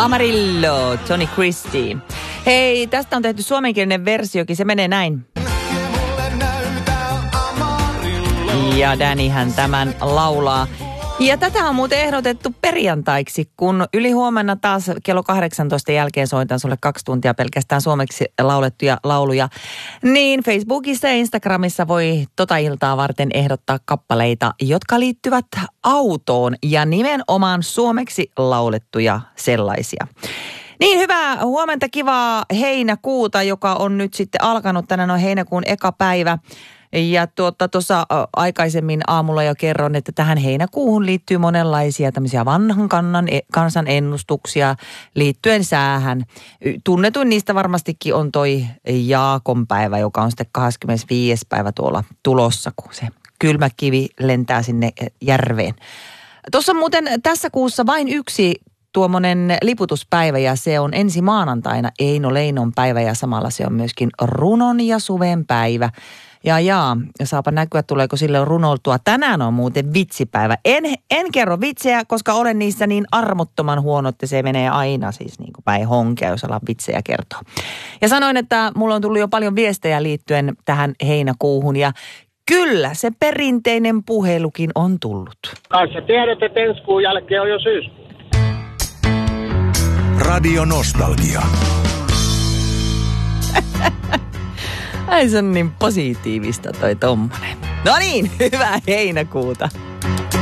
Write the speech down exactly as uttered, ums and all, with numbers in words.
Amarillo, Tony Christie. Hei, tästä on tehty suomenkielinen versiokin, se menee näin. Ja Dannyhän tämän laulaa. Ja tätä on muuten ehdotettu perjantaiksi, kun yli huomenna taas kello kahdeksantoista jälkeen soitan sulle kaksi tuntia pelkästään suomeksi laulettuja lauluja. Niin Facebookissa ja Instagramissa voi tota iltaa varten ehdottaa kappaleita, jotka liittyvät autoon ja nimenomaan suomeksi laulettuja sellaisia. Niin, hyvää huomenta, kivaa heinäkuuta, joka on nyt sitten alkanut. Tänään on heinäkuun eka päivä. Ja tuota tuossa aikaisemmin aamulla jo kerron, että tähän heinäkuuhun liittyy monenlaisia tämmöisiä vanhan kannan, kansan ennustuksia liittyen säähän. Tunnetuin niistä varmastikin on toi Jaakonpäivä, joka on sitten kahdeskymmenesviides päivä tuolla tulossa, kun se kylmä kivi lentää sinne järveen. Tuossa muuten tässä kuussa vain yksi tuommoinen liputuspäivä ja se on ensi maanantaina Eino Leinon päivä ja samalla se on myöskin runon ja suven päivä. Ja jaa, saapa näkyä, tuleeko sille runoltua. Tänään on muuten vitsipäivä. En, en kerro vitsejä, koska olen niissä niin armottoman huono, että se menee aina siis niin kuin päin honkea, jos alan vitsejä kertoa. Ja sanoin, että mulla on tullut jo paljon viestejä liittyen tähän heinäkuuhun ja kyllä se perinteinen puhelukin on tullut. Kai sä tiedät, että ensi kuun jälkeen on jo syyskuu. Radio Nostalgia. Ai se on niin positiivista toi tommonen. No niin, hyvää heinäkuuta.